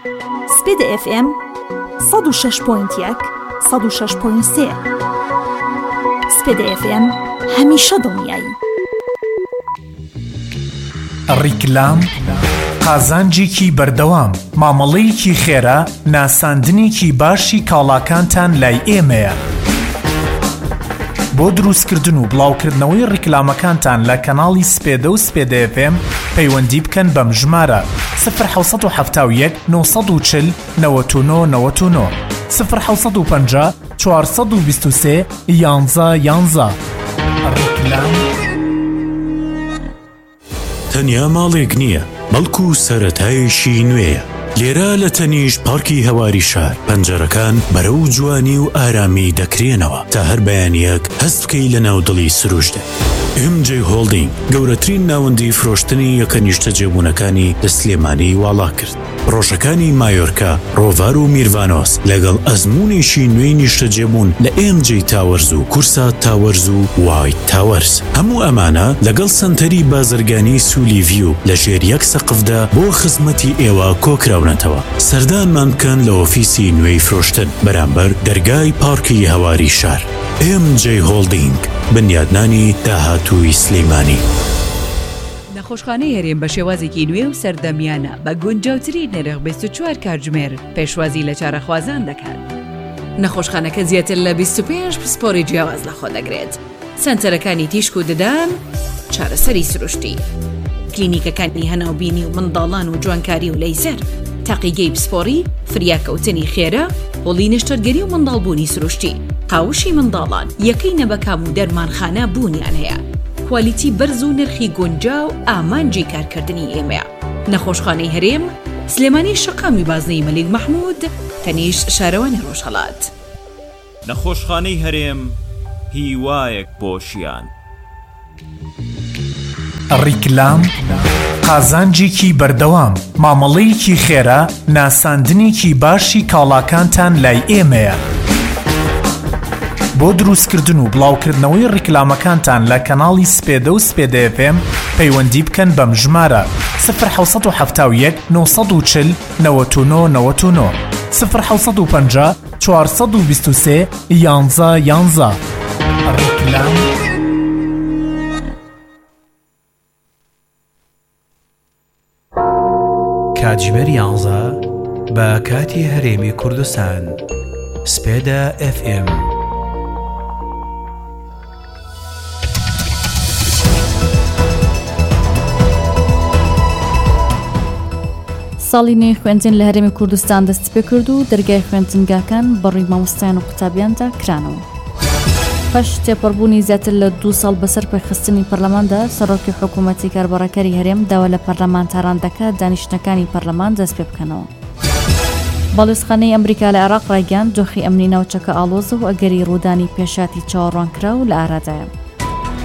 سپید FM 106.1 106.3 سپید FM هەمیشە دڵنیایی. ڕیکلام قازانجێکی بەردەوام، مامەڵەیەکی خێرا، ناساندنێکی باشی کاڵاکانتان لای ئێمەیە. بۆ دروستکردن و بڵاوکردنەوەی ڕیکلامەکانتان لە کەناڵی سپێدە و سپێدە FM پەیوەندی بکەن بەم ژمارە 1970 940 99 99 1950 423 11 ڕیکلام. تەنیا ماڵێک نییە، بەڵکو سەرەتایشی نوێیە. لێرە لە تەنیش پارکی هەواری شار پەنجەرەکان بەرەو جوانی و ئارامی دەکرێنەوە تا هەر بەیانیەک هەست بکەی لە ناودڵی سروشتێ. MJ هۆڵدینگ گەورەترین ناوەندی فرۆشتنی یەکە نیشتە جێبوونەکانی لە سلێمانی واڵا کرد. ڕۆژەکانی مایۆرکا، ڕۆڤار و میروانۆس لەگەڵ ئەزمونێکی نوێی نیشتە جێبوون لە MJ تاوەرز و کورسا تاوەرز و وایت تاوەرز. هەموو ئەمانە لەگەڵ سنتەری بازرگانی سولی ڤیو لە ژێر یەک سەقفدا بۆ خزمەتی ئێوە کۆکراونەتەوە. سەردانمان بکەن لە ئۆفیسی نوێی فرۆشتن بەرامبەر دەرگای پارکی هەواری شار. MJ هۆڵدینگ، بنیادنانی داهاتووی سلەیمانی. نەخۆشخانەی هەرێم بە شێوازێکی نوێ و سەردەمیانە بە گونجاوتری نرخ 24 کاتژمێر پێشوازی لە چارەخوازان دەکات. نەخۆشخانەکە زیاتر لە 25 پسپۆری جیاواز لەخۆ دەگرێت. سنتەرەکانی تیشک و ددان، چارەسەری سروشتی، کلینیکەکانی هەناوبینی و منداڵان و جوانکاری و لەیزەر، تاقیگەی پسپۆری، فریاکەوتنی خێرا، هۆڵی نیشتەرگەری و منداڵبوونی سروشتی، قاوشی منداڵان، یەکەینە بەکام و دەرمانخانە بوونیان هەیە. کوالیتی بەرز و نرخی گونجاو ئامانجی کارکردنی ئێمەیە. نەخۆشخانەی هەرێم، سلێمانی شەقامی بازنەی مەلیک مەحموود، تەنیش شارەوانی ڕۆژهەڵات. نەخۆشخانەی هەرێم، هیوایەک بۆشیان. ڕیکلام قازانجێکی بەردەوام، مامەڵەیەکی خێرا، ناساندنێکی باشی کاڵاکانتان لای ئێمەیە. بۆ دروستکردن و بڵاوکردنەوەی ڕیکلامەکانتان لە کەناڵی سپێدە و سپێدە FM پەیوەندی بکەن بەم ژمارە 1970 940 99 99 1950 423 11 ڕیکلام. کاتژمێر 11 بە کاتی هەرێمی کوردستان. سپێدە FM. ساڵی نوێی خوێندن لە هەرێمی کوردستان دەست پێ کرد و دەرگای خوێندنگاکان بەڕووی مامۆستایان و قوتابیاندا کرانەوە. پاش تێپەڕبوونی زیاتر لە 2 ساڵ بەسەر پێخستنی پەرلەماندا، سەرۆکی حکوومەتی کاربڕەکەری هەرێم داوا لە پەرلەمانتاران دەکات دانیشتنەکانی پەرلەمان دەست پێ بکەنەوە. باڵێۆزخانەی ئەمریکا لە عێراق ڕایگەیاند دۆخی ئەمنی ناوچەکە ئاڵۆزە و ئەگەری ڕوودانی پێشاتی چاوەڕوانکراو لە ئارادایە.